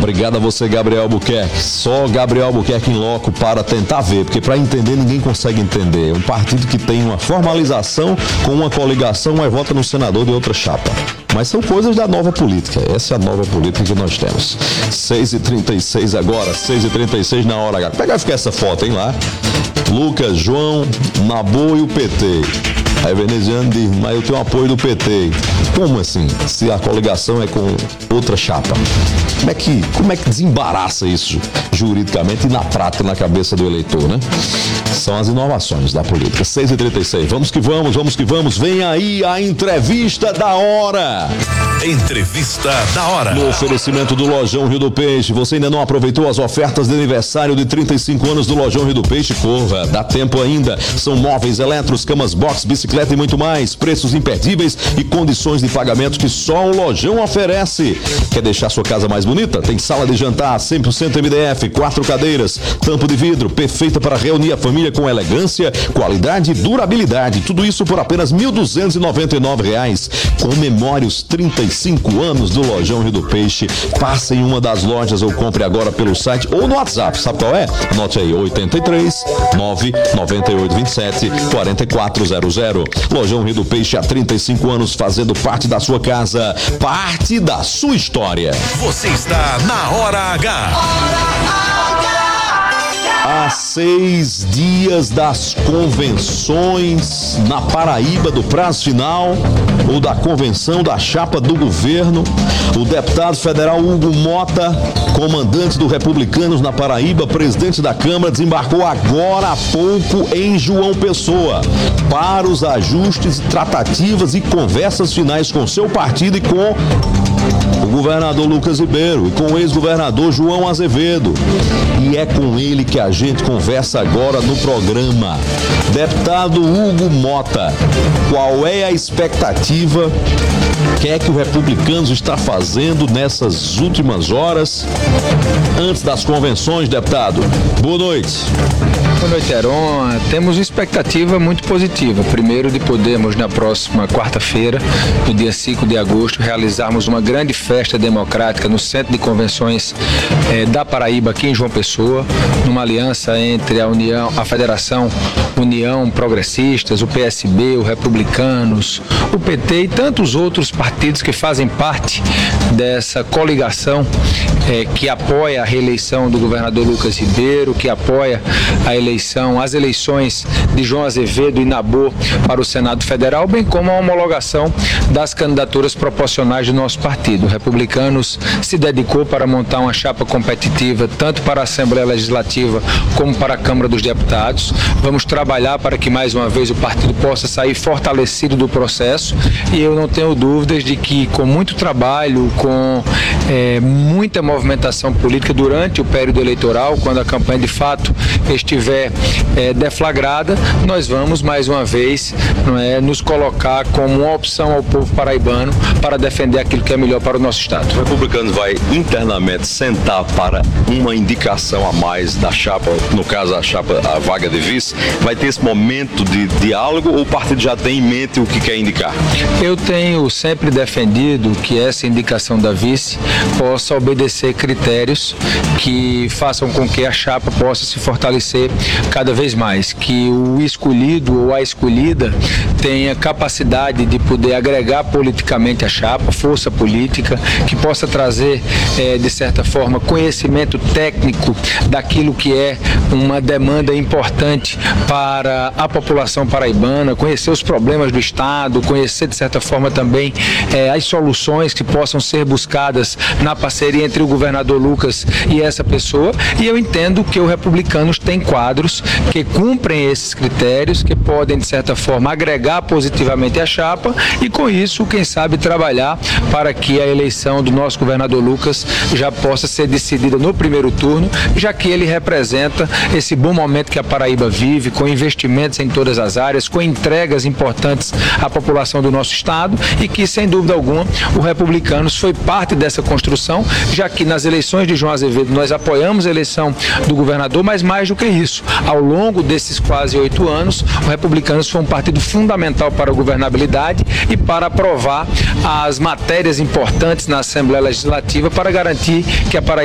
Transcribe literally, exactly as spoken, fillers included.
Obrigado a você, Gabriel Albuquerque. Só Gabriel Albuquerque em loco para tentar ver, porque para entender ninguém consegue entender. Um partido que tem uma formalização com uma coligação, um é vota no senador de outra chapa. Mas são coisas da nova política. Essa é a nova política que nós temos. seis e trinta e seis agora, seis e trinta e seis na hora H. Pega ficar essa foto, hein, lá. Lucas, João, Nabô e o P T. Aí veneziano diz, mas eu tenho apoio do P T. Como assim? Se a coligação é com outra chapa? Como é que, como é que desembaraça isso juridicamente e na prática, na cabeça do eleitor, né? São as inovações da política. seis e trinta e seis. Vamos que vamos, vamos que vamos. Vem aí a entrevista da hora. Entrevista da hora. No oferecimento do Lojão Rio do Peixe. Você ainda não aproveitou as ofertas de aniversário de trinta e cinco anos do Lojão Rio do Peixe? Corra, dá tempo ainda. São móveis, eletros, camas box, bicicleta e muito mais. Preços imperdíveis e condições de pagamento que só o Lojão oferece. Quer deixar sua casa mais bonita? Tem sala de jantar cem por cento M D F, quatro cadeiras, tampo de vidro, perfeita para reunir a família com elegância, qualidade e durabilidade. Tudo isso por apenas mil duzentos e noventa e nove reais. Comemore os trinta e cinco anos do Lojão Rio do Peixe. Passe em uma das lojas ou compre agora pelo site ou no WhatsApp. Sabe qual é? Anote aí, oitenta e três, nove noventa e oito, vinte e sete, quarenta e quatro zero zero. Lojão Rio do Peixe há trinta e cinco anos fazendo parte da sua casa, parte da sua história. Você está na Hora H. Hora H. Há seis dias das convenções na Paraíba do prazo final, ou da convenção da chapa do governo, o deputado federal Hugo Mota, comandante do Republicanos na Paraíba, presidente da Câmara, desembarcou agora há pouco em João Pessoa para os ajustes, tratativas e conversas finais com seu partido e com o governador Lucas Ribeiro e com o ex-governador João Azevedo. E é com ele que a gente conversa agora no programa. Deputado Hugo Mota, qual é a expectativa? O que é que o Republicanos está fazendo nessas últimas horas, antes das convenções, deputado? Boa noite. Boa noite, Heron. Temos uma expectativa muito positiva. Primeiro, de podermos, na próxima quarta-feira, no dia cinco de agosto, realizarmos uma grande festa democrática no Centro de Convenções eh, da Paraíba, aqui em João Pessoa, numa aliança entre a União, a Federação União Progressistas, o P S B, o Republicanos, o P T e tantos outros partidos que fazem parte dessa coligação eh, que apoia a reeleição do governador Lucas Ribeiro, que apoia a eleição, as eleições de João Azevedo e Nabô para o Senado Federal, bem como a homologação das candidaturas proporcionais do nosso partido. O Republicanos se dedicou para montar uma chapa competitiva tanto para a Assembleia Legislativa como para a Câmara dos Deputados. Vamos trabalhar para que mais uma vez o partido possa sair fortalecido do processo e eu não tenho dúvidas de que com muito trabalho, com é, muita movimentação política durante o período eleitoral, quando a campanha de fato estiver é, deflagrada, nós vamos mais uma vez não é, nos colocar como uma opção ao povo paraibano para defender aquilo que é melhor para o nosso Estado. O Republicano vai internamente sentar para uma indicação a mais da chapa, no caso a chapa, a vaga de vice, vai ter esse momento de diálogo ou o partido já tem em mente o que quer indicar? Eu tenho sempre defendido que essa indicação da vice possa obedecer critérios que façam com que a chapa possa se fortalecer cada vez mais, que o escolhido ou a escolhida tenha capacidade de poder agregar politicamente a chapa, força política, que possa trazer, eh, de certa forma, conhecimento técnico daquilo que é uma demanda importante para a população paraibana, conhecer os problemas do Estado, conhecer, de certa forma, também eh, as soluções que possam ser buscadas na parceria entre o governador Lucas e essa pessoa. E eu entendo que o Republicanos tem quadros que cumprem esses critérios, que podem, de certa forma, agregar positivamente a chapa e, com isso, quem sabe, trabalhar para que a eleição do nosso governador Lucas já possa ser decidida no primeiro turno, já que ele representa esse bom momento que a Paraíba vive, com investimentos em todas as áreas, com entregas importantes à população do nosso estado e que, sem dúvida alguma, o Republicanos foi parte dessa construção, já que nas eleições de João Azevedo nós apoiamos a eleição do governador, mas mais do que isso, ao longo desses quase oito anos, o Republicanos foi um partido fundamental para a governabilidade e para aprovar as matérias importantes na Assembleia Legislativa para garantir que a Paraíba